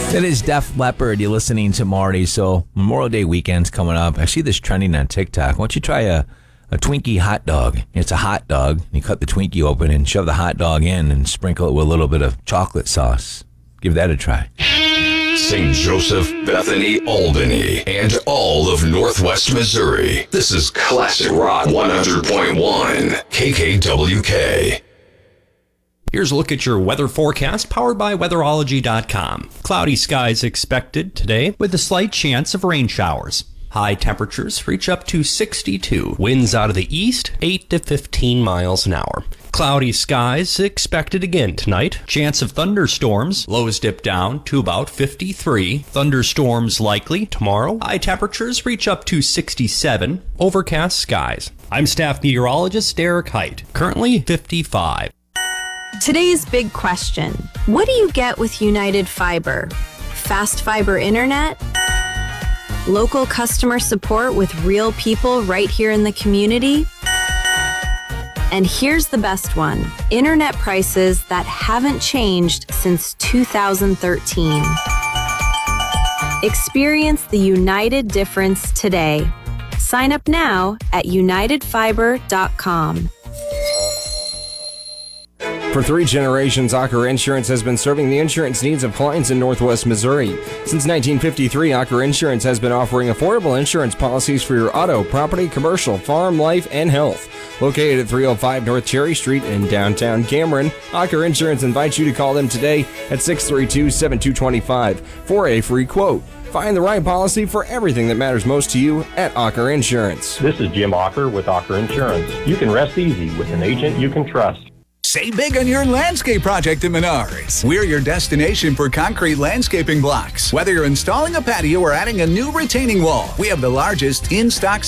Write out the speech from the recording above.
It is Def Leppard. You're listening to Marty. So Memorial Day weekend's coming up. I see this trending on TikTok. Why don't you try a Twinkie hot dog? It's a hot dog. You cut the Twinkie open and shove the hot dog in and sprinkle it with a little bit of chocolate sauce. Give that a try. St. Joseph, Bethany, Albany, and all of Northwest Missouri. This is Classic Rock 100.1 KKWK. Here's a look at your weather forecast powered by weatherology.com. Cloudy skies expected today with a slight chance of rain showers. High temperatures reach up to 62. Winds out of the east, 8 to 15 miles an hour. Cloudy skies expected again tonight. Chance of thunderstorms. Lows dip down to about 53. Thunderstorms likely tomorrow. High temperatures reach up to 67. Overcast skies. I'm staff meteorologist Derek Height. Currently 55. Today's big question. What do you get with United Fiber? Fast fiber internet? Local customer support with real people right here in the community? And here's the best one. Internet prices that haven't changed since 2013. Experience the United difference today. Sign up now at unitedfiber.com. For 3 generations, Ocker Insurance has been serving the insurance needs of clients in Northwest Missouri. Since 1953, Ocker Insurance has been offering affordable insurance policies for your auto, property, commercial, farm, life, and health. Located at 305 North Cherry Street in downtown Cameron, Ocker Insurance invites you to call them today at 632-7225 for a free quote. Find the right policy for everything that matters most to you at Ocker Insurance. This is Jim Ocker with Ocker Insurance. You can rest easy with an agent you can trust. Save big on your landscape project at Menards. We're your destination for concrete landscaping blocks. Whether you're installing a patio or adding a new retaining wall, we have the largest in-stock